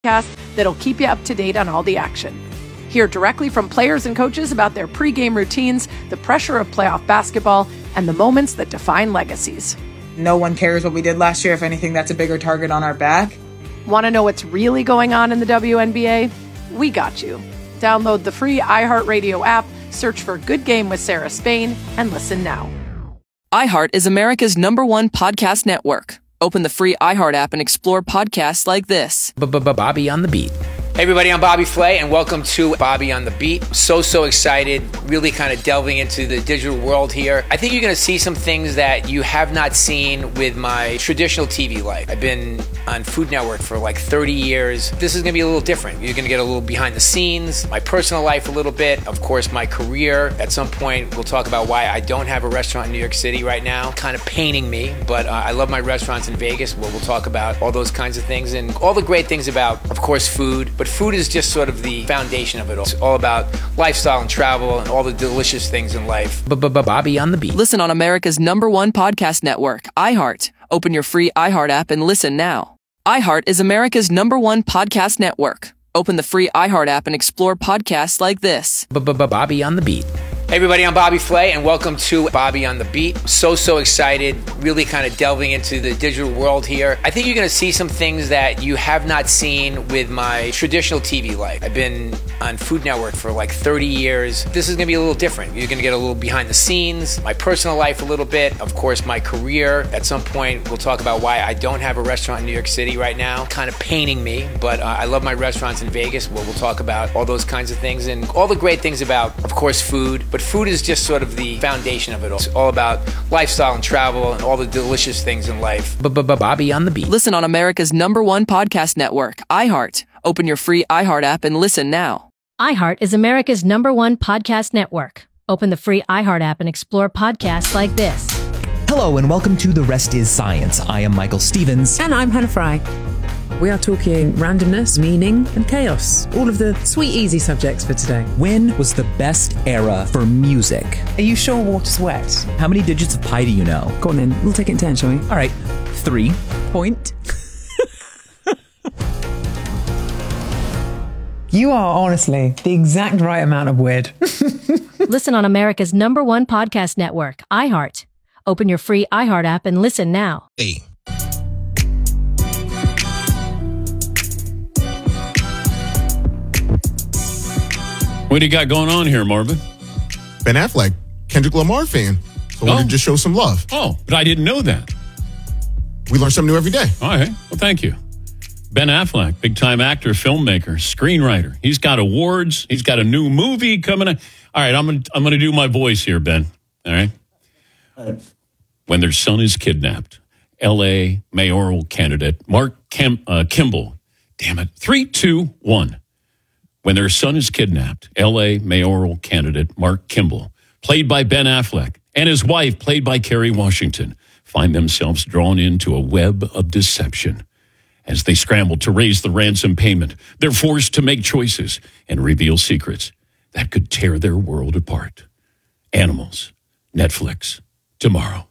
that'll keep you up to date on all the action. Hear directly from players and coaches about their pregame routines, the pressure of playoff basketball, and the moments that define legacies. No one cares what we did last year. If anything, that's a bigger target on our back. Want to know what's really going on in the WNBA? We got you. Download the free iHeartRadio app, search for Good Game with Sarah Spain, and listen now. iHeart is America's #1 podcast network. Open the free iHeart app and explore podcasts like this. Bobby on the Beat. Hey everybody, I'm Bobby Flay, and welcome to Bobby on the Beat. So excited, really kind of delving into the digital world here. I think you're going to see some things that you have not seen with my traditional TV life. I've been on Food Network for like 30 years. This is going to be a little different. You're going to get a little behind the scenes, my personal life a little bit, of course my career. At some point, we'll talk about why I don't have a restaurant in New York City right now. Kind of paining me, but I love my restaurants in Vegas. We'll talk about all those kinds of things and all the great things about, of course, food. But food is just sort of the foundation of it all. It's all about lifestyle and travel and all the delicious things in life. Bobby on the Beat. Listen on America's #1 podcast network, iHeart. Open your free iHeart app and listen now. iHeart is America's #1 podcast network. Open the free iHeart app and explore podcasts like this. Bobby on the Beat. Hey everybody, I'm Bobby Flay, and welcome to Bobby on the Beat. So excited, really kind of delving into the digital world here. I think you're going to see some things that you have not seen with my traditional TV life. I've been on Food Network for like 30 years. This is going to be a little different. You're going to get a little behind the scenes, my personal life a little bit, of course my career. At some point, we'll talk about why I don't have a restaurant in New York City right now. Kind of paining me, but I love my restaurants in Vegas. We'll talk about all those kinds of things and all the great things about, of course, food. But food is just sort of the foundation of it all. It's all about lifestyle and travel and all the delicious things in life. Bobby on the Beat. Listen on America's #1 podcast network, iHeart. Open your free iHeart app and listen now. iHeart is America's #1 podcast network. Open the free iHeart app and explore podcasts like this. Hello and welcome to The Rest is Science. I am Michael Stevens. And I'm Hannah Fry. We are talking randomness, meaning, and chaos. All of the sweet, easy subjects for today. When was the best era for music? Are you sure water's wet? How many digits of pi do you know? Go on then, we'll take it in turn, shall we? All right, 3. Point. You are honestly the exact right amount of weird. Listen on America's #1 podcast network, iHeart. Open your free iHeart app and listen now. Hey. What do you got going on here, Marvin? Ben Affleck, Kendrick Lamar fan. So I wanted to just show some love. Oh, but I didn't know that. We learn something new every day. All right. Well, thank you. Ben Affleck, big-time actor, filmmaker, screenwriter. He's got awards. He's got a new movie coming up. All right, I'm gonna do my voice here, Ben. All right? When their son is kidnapped, L.A. mayoral candidate Mark Kimball. Damn it. 3, 2, 1. When their son is kidnapped, L.A. mayoral candidate Mark Kimball, played by Ben Affleck, and his wife, played by Kerry Washington, find themselves drawn into a web of deception. As they scramble to raise the ransom payment, they're forced to make choices and reveal secrets that could tear their world apart. Animals, Netflix, tomorrow.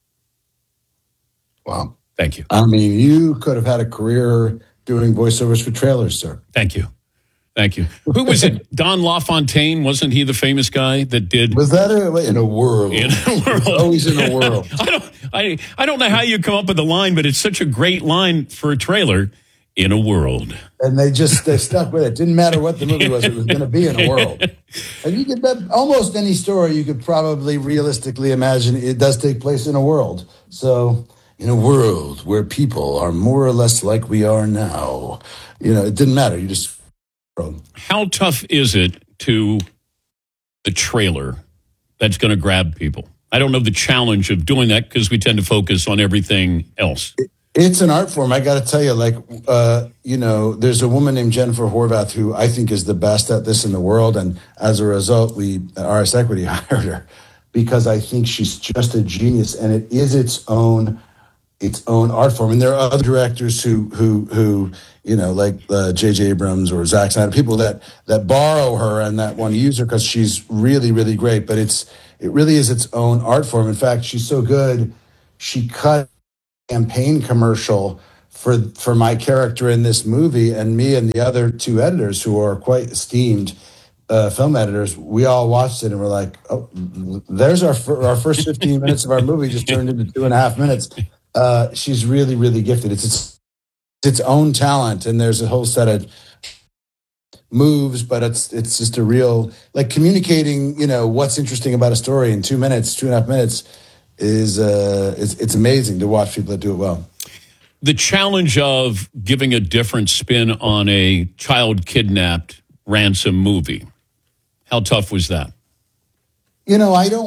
Wow. Thank you. I mean, you could have had a career doing voiceovers for trailers, sir. Thank you. Thank you. Who was it? Don LaFontaine? Wasn't he the famous guy that did? Was that in a world? In a world. Always in a world. I don't know how you come up with the line, but it's such a great line for a trailer. In a world. And they stuck with it. Didn't matter what the movie was. It was going to be in a world. And you could bet almost any story you could probably realistically imagine it does take place in a world. So in a world where people are more or less like we are now, it didn't matter. You just... How tough is it to the trailer that's going to grab people? I don't know the challenge of doing that because we tend to focus on everything else. It's an art form. I got to tell you, there's a woman named Jennifer Horvath who I think is the best at this in the world. And as a result, we at RS Equity hired her because I think she's just a genius and it is its own art form. And there are other directors who like J.J. Abrams or Zack Snyder, people that borrow her and that want to use her because she's really, really great. But it really is its own art form. In fact, she's so good, she cut a campaign commercial for my character in this movie, and me and the other two editors who are quite esteemed film editors, we all watched it and we're like, oh, there's our first 15 minutes of our movie just turned into 2.5 minutes. She's really, really gifted. It's its own talent, and there's a whole set of moves, but it's just a real, like, communicating, what's interesting about a story in 2 minutes, 2.5 minutes is it's amazing to watch people that do it well. The challenge of giving a different spin on a child kidnapped ransom movie. How tough was that? It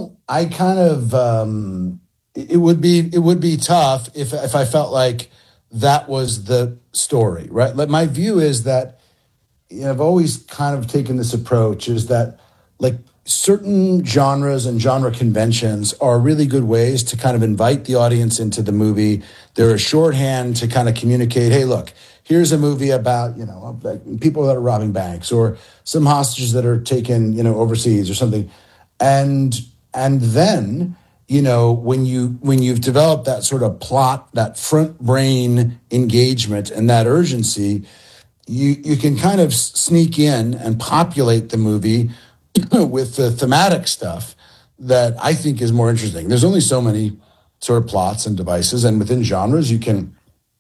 would be tough if I felt like that was the story, right? Like, my view is that, I've always kind of taken this approach, is that, like, certain genres and genre conventions are really good ways to kind of invite the audience into the movie. They're a shorthand to kind of communicate, hey, look, here's a movie about, people that are robbing banks, or some hostages that are taken, overseas or something. And then, when you've developed that sort of plot, that front brain engagement and that urgency, you can kind of sneak in and populate the movie with the thematic stuff that I think is more interesting. There's only so many sort of plots and devices, and within genres, you can,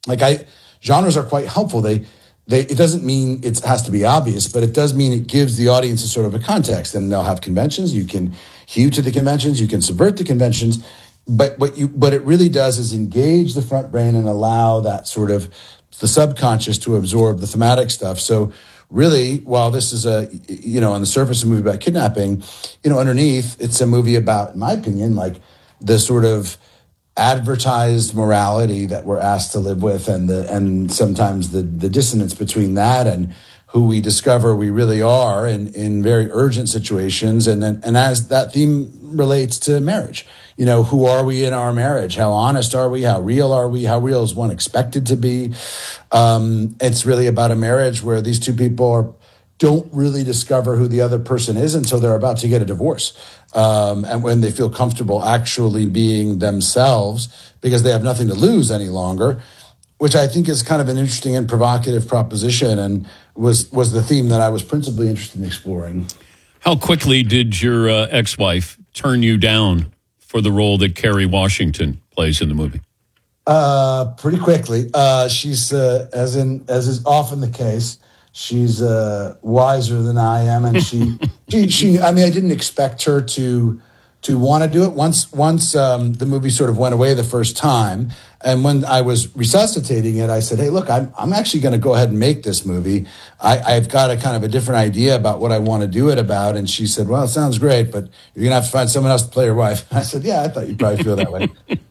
genres are quite helpful. It doesn't mean it has to be obvious, but it does mean it gives the audience a sort of a context, and they'll have conventions. You can hew to the conventions, you can subvert the conventions, but what it really does is engage the front brain and allow that sort of the subconscious to absorb the thematic stuff. So really, while this is on the surface a movie about kidnapping, underneath it's a movie about, in my opinion, like the sort of advertised morality that we're asked to live with, and sometimes the dissonance between that and who we discover we really are in very urgent situations, and as that theme relates to marriage. Who are we in our marriage? How honest are we? How real are we? How real is one expected to be? It's really about a marriage where these two people don't really discover who the other person is until they're about to get a divorce. And when they feel comfortable actually being themselves because they have nothing to lose any longer, which I think is kind of an interesting and provocative proposition, and was the theme that I was principally interested in exploring. How quickly did your ex-wife turn you down for the role that Kerry Washington plays in the movie? Pretty quickly. She's, as is often the case, she's wiser than I am, and she. I didn't expect her to want to do it. Once the movie sort of went away the first time, and when I was resuscitating it, I said, "Hey, look, I'm actually going to go ahead and make this movie. I've got a kind of a different idea about what I want to do it about." And she said, "Well, it sounds great, but you're going to have to find someone else to play your wife." I said, "Yeah, I thought you'd probably feel that way."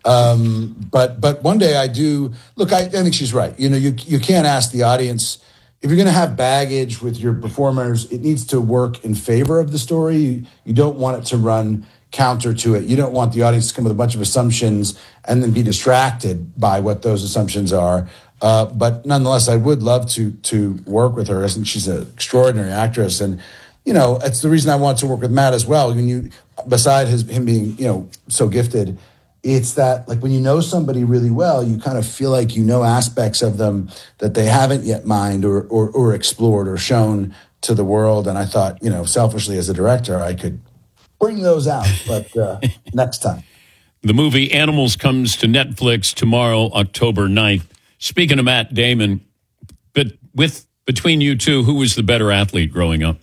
But one day I do. Look, I think she's right. You can't ask the audience. If you're going to have baggage with your performers, it needs to work in favor of the story. You don't want it to run counter to it. You don't want the audience to come with a bunch of assumptions and then be distracted by what those assumptions are. But nonetheless, I would love to work with her. I think she's an extraordinary actress, and it's the reason I want to work with Matt as well. Beside him being so gifted, it's that, like, when you know somebody really well, you kind of feel like you know aspects of them that they haven't yet mined or explored or shown to the world. And I thought, selfishly as a director, I could bring those out, but next time. The movie Animals comes to Netflix tomorrow, October 9th. Speaking of Matt Damon, but between you two, who was the better athlete growing up?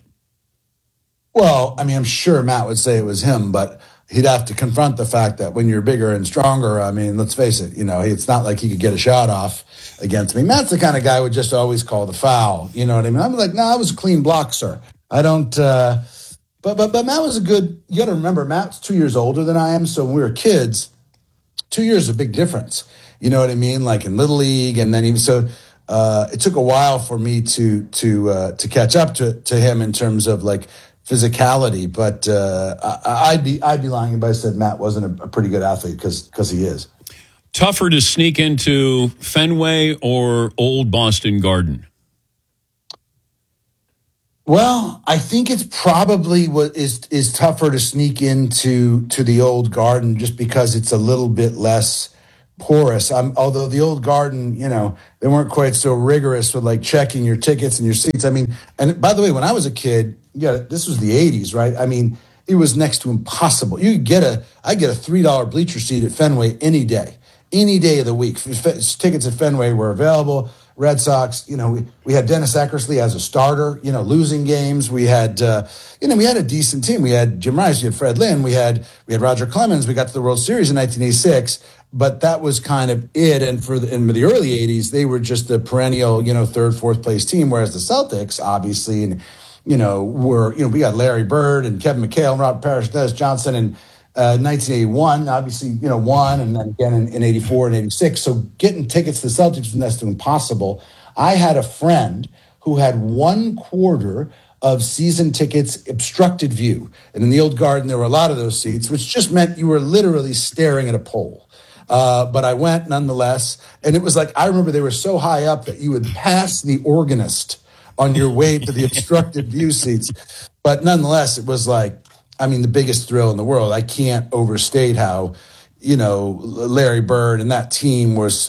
Well, I'm sure Matt would say it was him, but he'd have to confront the fact that when you're bigger and stronger, let's face it, it's not like he could get a shot off against me. Matt's the kind of guy who would just always call the foul. You know what I mean? I'm like, no, it was a clean block, sir. I don't, but Matt was you got to remember, Matt's 2 years older than I am. So when we were kids, 2 years is a big difference. You know what I mean? Like in Little League. And then it took a while for me to catch up to him in terms of like physicality, but I'd be lying if I said Matt wasn't a pretty good athlete, because he is. Tougher to sneak into Fenway or Old Boston Garden? Well, I think it's probably what is tougher to sneak into the Old Garden, just because it's a little bit less porous. Although the old Garden, they weren't quite so rigorous with like checking your tickets and your seats. I mean, and by the way, when I was a kid, this was the 80s, right? I mean, it was next to impossible. I get a $3 bleacher seat at Fenway any day of the week. Tickets at Fenway were available. Red Sox, we had Dennis Eckersley as a starter, losing games. We had, we had a decent team. We had Jim Rice, we had Fred Lynn, we had Roger Clemens. We got to the World Series in 1986, but that was kind of it. And in the early 80s, they were just the perennial, third, fourth place team. Whereas the Celtics, obviously, and we got Larry Bird and Kevin McHale and Robert Parrish, Dennis Johnson, and 1981, obviously, won, and then again in 84 and 86. So getting tickets to the Celtics was next to impossible. I had a friend who had 1/4 of season tickets obstructed view. And in the old Garden, there were a lot of those seats, which just meant you were literally staring at a pole. But I went nonetheless. And it was like, I remember they were so high up that you would pass the organist on your way to the obstructed view seats. But nonetheless, it was like, the biggest thrill in the world. I can't overstate how, Larry Bird and that team was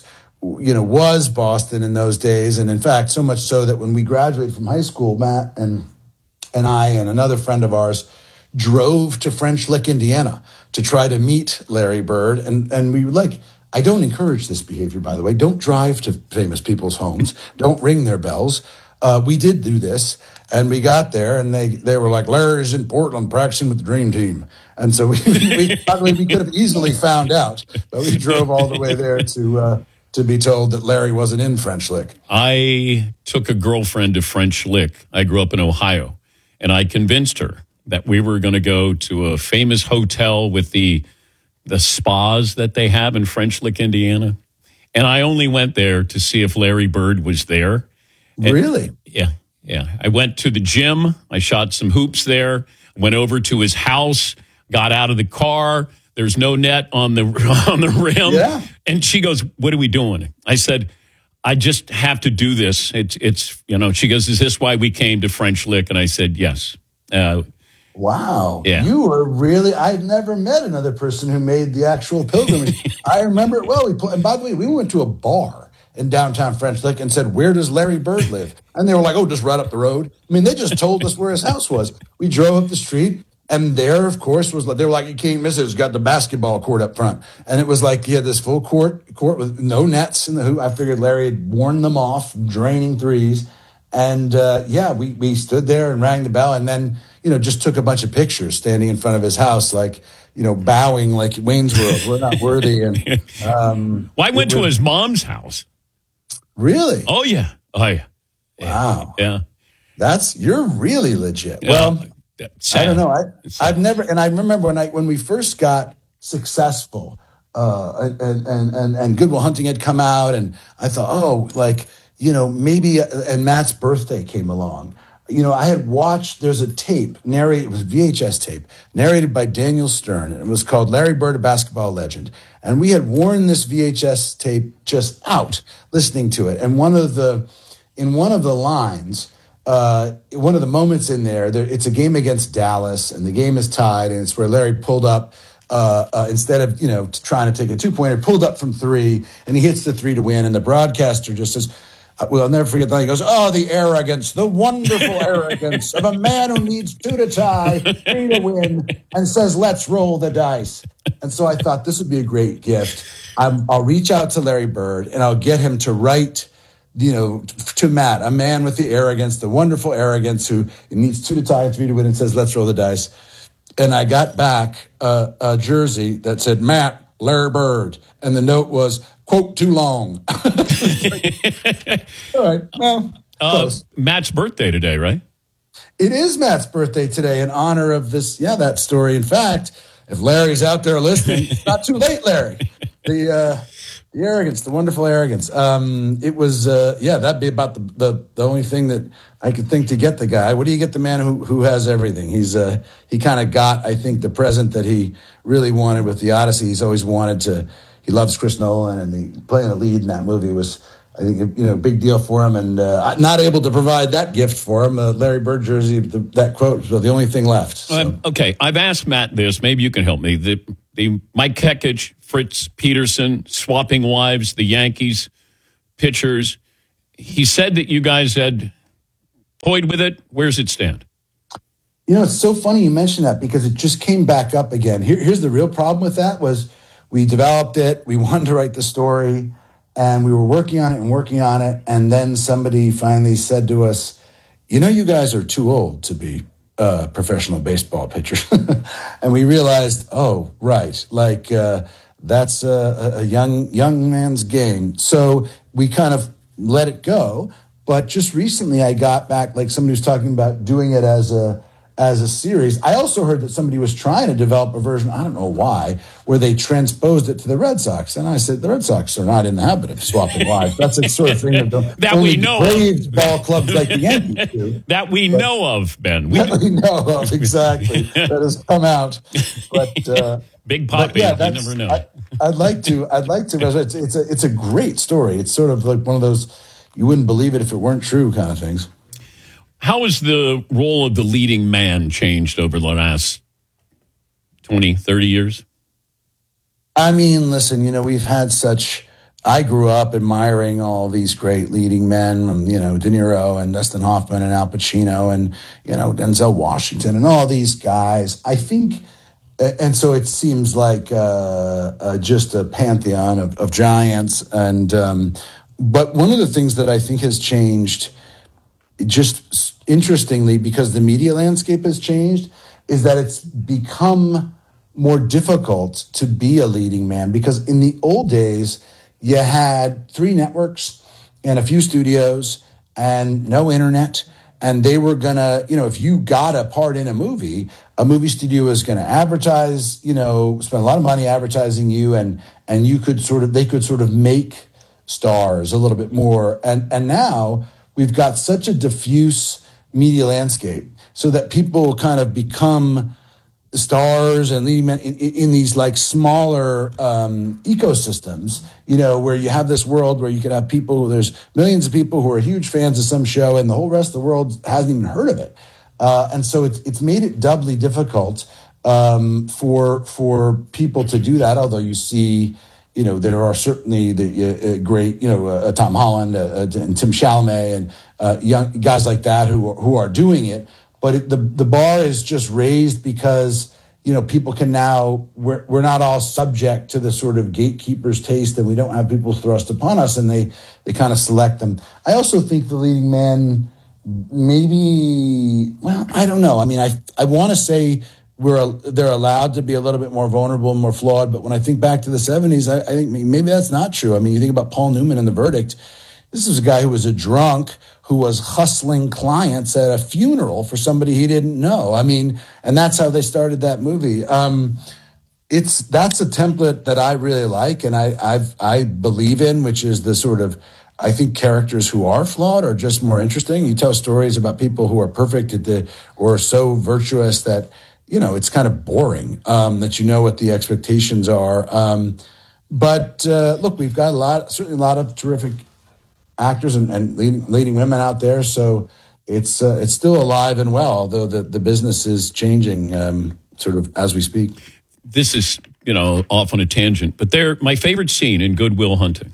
Boston in those days. And in fact, so much so that when we graduated from high school, Matt and I and another friend of ours drove to French Lick, Indiana to try to meet Larry Bird. And we were like, I don't encourage this behavior, by the way. Don't drive to famous people's homes. Don't ring their bells. We did do this, and we got there, and they were like, Larry's in Portland practicing with the Dream Team. And so we could have easily found out, but we drove all the way there to be told that Larry wasn't in French Lick. I took a girlfriend to French Lick. I grew up in Ohio, and I convinced her that we were going to go to a famous hotel with the spas that they have in French Lick, Indiana. And I only went there to see if Larry Bird was there. Really? Yeah. I went to the gym. I shot some hoops there. Went over to his house. Got out of the car. There's no net on the rim. Yeah. And she goes, "What are we doing?" I said, "I just have to do this." It's She goes, "Is this why we came to French Lick?" And I said, "Yes." Wow. Yeah. You were really, I've never met another person who made the actual pilgrimage. I remember it well. And by the way, we went to a bar in downtown French Lick and said, "Where does Larry Bird live?" And they were like, "Oh, just right up the road." They just told us where his house was. We drove up the street, and there, of course, they were like, "You can't miss it. It's got the basketball court up front." And it was like he had this full court with no nets in the hoop. I figured Larry had worn them off, draining threes. And we stood there and rang the bell, and then, just took a bunch of pictures standing in front of his house, like, bowing like Wayne's World. We're not worthy. And I went to his mom's house. Really? Oh, yeah. Wow. Yeah. You're really legit. Yeah. Well, I don't know. I've never, and I remember when we first got successful, and Good Will Hunting had come out, and I thought, maybe, and Matt's birthday came along. I had watched, there's a tape, it was VHS tape, narrated by Daniel Stern, and it was called Larry Bird, a Basketball Legend. And we had worn this VHS tape just out, listening to it. And in one of the lines, one of the moments in there, it's a game against Dallas, and the game is tied, and it's where Larry pulled up, instead of, trying to take a 2-pointer, pulled up from 3, and he hits the 3 to win, and the broadcaster just says, I'll never forget that. He goes, "Oh, the arrogance, the wonderful arrogance of a man who needs 2 to tie, 3 to win, and says, 'Let's roll the dice.'" And so I thought this would be a great gift. I'll reach out to Larry Bird, and I'll get him to write, to Matt, a man with the arrogance, the wonderful arrogance, who needs 2 to tie, 3 to win, and says, "Let's roll the dice." And I got back a jersey that said, "Matt, Larry Bird," and the note was, quote, "too long." All right. Well, Matt's birthday today, right? It is Matt's birthday today in honor of that story. In fact, if Larry's out there listening, it's not too late, Larry. The arrogance, the wonderful arrogance. It was, that'd be about the only thing that I could think to get the guy. What do you get the man who has everything? He kind of got, I think, the present that he really wanted with the Odyssey. He's always wanted to. He loves Chris Nolan, and playing a lead in that movie was, I think, a big deal for him. And not able to provide that gift for him, Larry Bird jersey, that quote was the only thing left. So. Okay, I've asked Matt this. Maybe you can help me. The Mike Kekich Fritz Peterson swapping wives, the Yankees pitchers. He said that you guys had toyed with it. Where's it stand? You know, it's so funny you mentioned that because it just came back up again. Here's the real problem with that was we developed it. We wanted to write the story and we were working on it. And then somebody finally said to us, you know, you guys are too old to be professional baseball pitchers. And we realized, oh, right. Like, that's a young man's game. So we kind of let it go. But just recently I got back, like somebody was talking about doing it as a series. I also heard that somebody was trying to develop a version, I don't know why, where they transposed it to the Red Sox. And I said, the Red Sox are not in the habit of swapping wives. That's the sort of thing that we know of. Ball clubs like the Yankees do. That we know of, Ben. We know of, exactly. That has come out. But Big Poppy, you never know. I'd like to. It's a great story. It's sort of like one of those, you wouldn't believe it if it weren't true kind of things. How has the role of the leading man changed over the last 20, 30 years? I mean, listen, you know, I grew up admiring all these great leading men, you know, De Niro and Dustin Hoffman and Al Pacino and, you know, Denzel Washington and all these guys. I think, and so it seems like just a pantheon of giants. And but one of the things that I think has changed, just interestingly, because the media landscape has changed, is that it's become more difficult to be a leading man. Because in the old days, you had 3 networks and a few studios and no internet. And they were going to, you know, if you got a part in a movie studio was going to advertise, you know, spend a lot of money advertising you. And you could they could sort of make stars a little bit more. And now we've got such a diffuse media landscape so that people kind of become stars and leading men in these like smaller ecosystems, you know, where you have this world where you could have people, there's millions of people who are huge fans of some show and the whole rest of the world hasn't even heard of it. And so it's made it doubly difficult for people to do that, although you see, you know, there are certainly the great, you know, Tom Holland and Tim Chalamet and young guys like that who are doing it. But the bar is just raised because, you know, people can now, we're not all subject to the sort of gatekeeper's taste, and we don't have people thrust upon us, and they kind of select them. I also think the leading man, maybe, well, I don't know. I mean, I want to say they're allowed to be a little bit more vulnerable and more flawed. But when I think back to the 70s, I think maybe that's not true. I mean, you think about Paul Newman and The Verdict. This is a guy who was a drunk who was hustling clients at a funeral for somebody he didn't know. I mean, and that's how they started that movie. That's a template that I really like and I believe in, which is the sort of, I think characters who are flawed are just more interesting. You tell stories about people who are perfect or so virtuous that, you know, it's kind of boring, that you know what the expectations are. But look, we've got certainly a lot of terrific actors and leading women out there. So it's still alive and well, although the business is changing sort of as we speak. This is, you know, off on a tangent, but my favorite scene in Good Will Hunting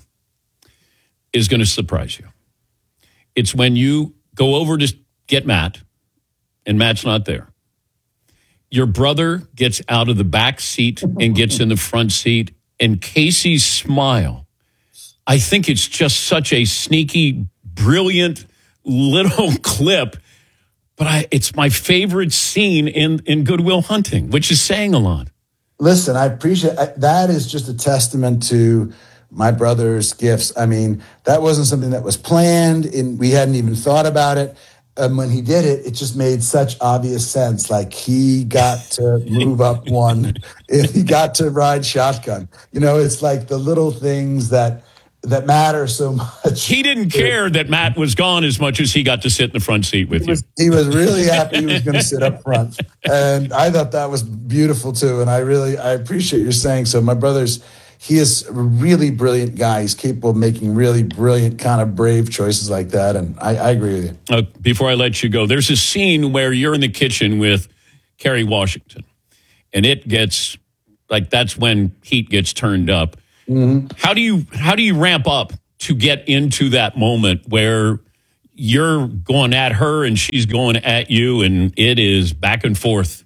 is going to surprise you. It's when you go over to get Matt, and Matt's not there. Your brother gets out of the back seat and gets in the front seat, and Casey's smile, I think it's just such a sneaky, brilliant little clip, but it's my favorite scene in Good Will Hunting, which is saying a lot. Listen, I appreciate that. Is just a testament to my brother's gifts. I mean, that wasn't something that was planned, and we hadn't even thought about it. When he did it, it just made such obvious sense. Like he got to move up one, he got to ride shotgun. You know, it's like the little things that matter so much. He didn't care that Matt was gone as much as he got to sit in the front seat with you. He was really happy he was going to sit up front. And I thought that was beautiful too. And I appreciate your saying so. My brother's, he is a really brilliant guy. He's capable of making really brilliant, kind of brave choices like that. And I agree with you. Before I let you go, there's a scene where you're in the kitchen with Kerry Washington. And it gets Like that's when heat gets turned up. Mm-hmm. How do you ramp up to get into that moment where you're going at her and she's going at you, and it is back and forth?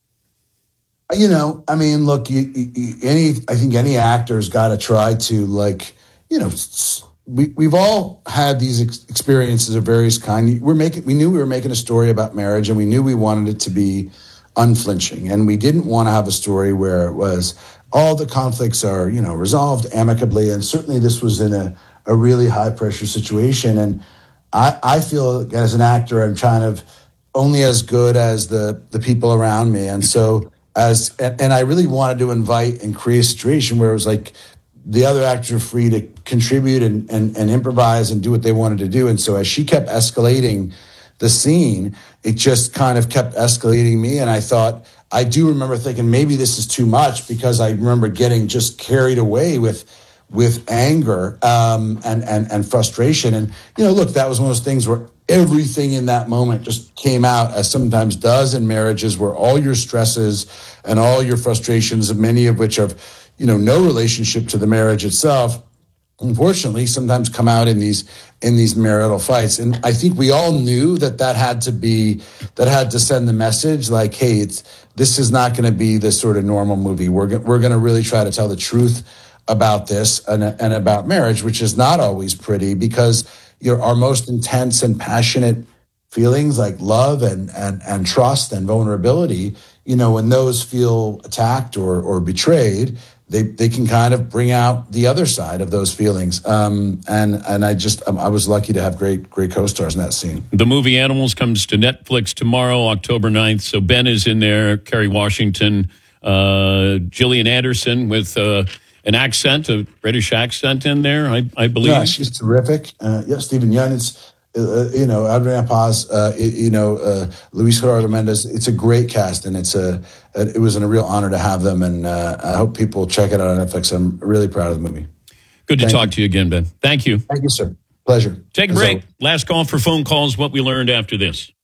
You know, I mean, look, I think any actor's got to try to, like, you know, we've all had these experiences of various kinds. We knew we were making a story about marriage, and we knew we wanted it to be unflinching, and we didn't want to have a story where it was all the conflicts are, you know, resolved amicably. And certainly this was in a really high pressure situation. And I feel as an actor, I'm kind of only as good as the people around me. And so and I really wanted to invite and create a situation where it was like the other actors are free to contribute and improvise and do what they wanted to do. And so as she kept escalating the scene, it just kind of kept escalating me. And I do remember thinking maybe this is too much, because I remember getting just carried away with anger and frustration. And, you know, look, that was one of those things where everything in that moment just came out, as sometimes does in marriages, where all your stresses and all your frustrations, many of which have, you know, no relationship to the marriage itself, unfortunately sometimes come out in these marital fights. And I think we all knew that had to send the message like, hey, this is not going to be this sort of normal movie. We're going to really try to tell the truth about this and about marriage, which is not always pretty, because our most intense and passionate feelings like love and trust and vulnerability, you know, when those feel attacked or betrayed, they can kind of bring out the other side of those feelings. And I was lucky to have great co-stars in that scene. The movie Animals comes to Netflix tomorrow, October 9th. So Ben is in there, Kerry Washington, Gillian Anderson with an accent, a British accent in there, I believe. Yeah, she's terrific. Stephen Yeun, it's, Adriana Paz, Luis Gerardo Mendez. It's a great cast, and it was a real honor to have them, and I hope people check it out on Netflix. I'm really proud of the movie. Good to talk to you again, Ben. Thank you. Thank you, sir. Pleasure. Take a break. Last call for phone calls, what we learned after this.